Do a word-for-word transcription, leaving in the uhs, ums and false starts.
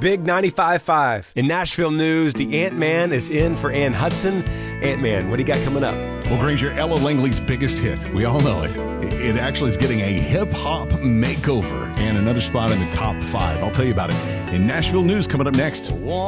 Big ninety-five point five. In Nashville news, the Ant-Man is in for Ann Hudson. Ant-Man, what do you got coming up? Well, Granger, Ella Langley's biggest hit. We all know it. It actually is getting a hip-hop makeover and another spot in the top five. I'll tell you about it in Nashville news coming up next.